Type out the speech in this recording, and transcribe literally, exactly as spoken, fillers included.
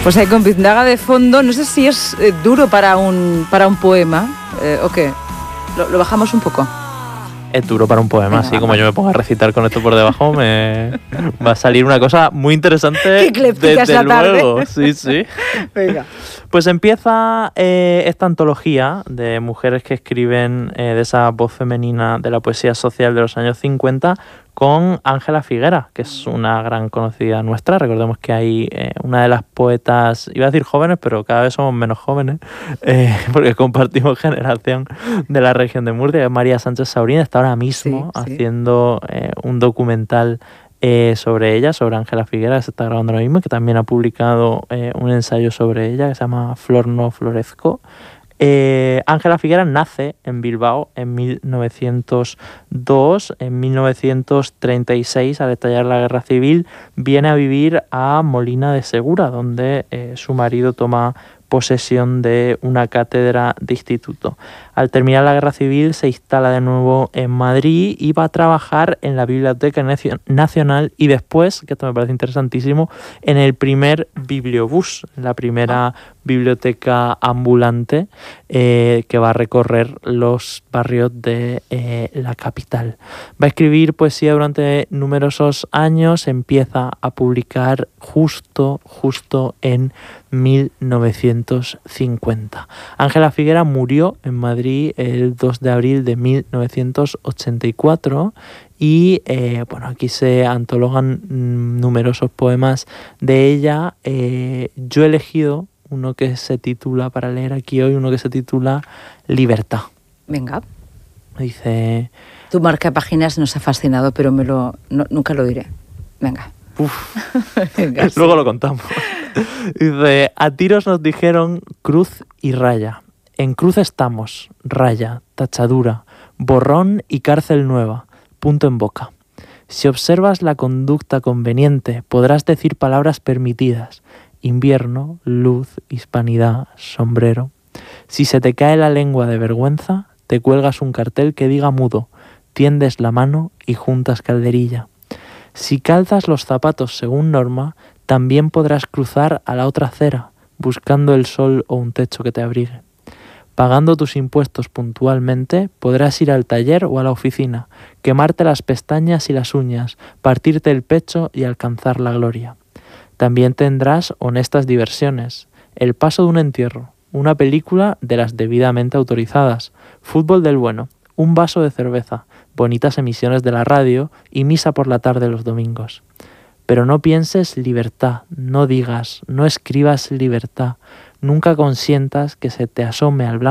Pues ahí con Biznaga de fondo, no sé si es eh, duro para un, para un poema eh, o qué. Lo, lo bajamos un poco. Es duro para un poema, así como yo me pongo a recitar con esto por debajo, me va a salir una cosa muy interesante. Desde luego, sí, sí. Venga. Pues empieza eh, esta antología de mujeres que escriben eh, de esa voz femenina de la poesía social de los años cincuenta con Ángela Figuera, que es una gran conocida nuestra. Recordemos que hay eh, una de las poetas, iba a decir jóvenes, pero cada vez somos menos jóvenes, eh, porque compartimos generación de la región de Murcia, que es María Sánchez Saurín. Está ahora mismo sí, sí. haciendo eh, un documental Eh, sobre ella, sobre Ángela Figuera, que se está grabando ahora mismo, que también ha publicado eh, un ensayo sobre ella que se llama Flor no florezco. Ángela eh, Figuera nace en Bilbao en mil novecientos dos. En mil novecientos treinta y seis, al estallar la Guerra Civil, viene a vivir a Molina de Segura, donde eh, su marido toma posesión de una cátedra de instituto. Al terminar la Guerra Civil se instala de nuevo en Madrid y va a trabajar en la Biblioteca Nacional y después, que esto me parece interesantísimo, en el primer bibliobús, la primera biblioteca ambulante eh, que va a recorrer los barrios de eh, la capital. Va a escribir poesía durante numerosos años, empieza a publicar justo, justo en mil novecientos cincuenta. Ángela Figuera murió en Madrid el dos de abril de mil novecientos ochenta y cuatro y eh, bueno, aquí se antologan mm, numerosos poemas de ella. Eh, yo he elegido uno que se titula, para leer aquí hoy, uno que se titula Libertad. Venga. Dice... Tu marca páginas nos ha fascinado, pero me lo no, nunca lo diré. Venga. Uf. Venga, luego sí. Lo contamos. Dice, a tiros nos dijeron cruz y raya. En cruz estamos, raya, tachadura, borrón y cárcel nueva, punto en boca. Si observas la conducta conveniente, podrás decir palabras permitidas. Invierno, luz, hispanidad, sombrero. Si se te cae la lengua de vergüenza, te cuelgas un cartel que diga mudo, tiendes la mano y juntas calderilla. Si calzas los zapatos según norma, también podrás cruzar a la otra acera, buscando el sol o un techo que te abrigue. Pagando tus impuestos puntualmente, podrás ir al taller o a la oficina, quemarte las pestañas y las uñas, partirte el pecho y alcanzar la gloria. También tendrás honestas diversiones, el paso de un entierro, una película de las debidamente autorizadas, fútbol del bueno, un vaso de cerveza, bonitas emisiones de la radio y misa por la tarde los domingos. Pero no pienses libertad, no digas, no escribas libertad, nunca consientas que se te asome al blanco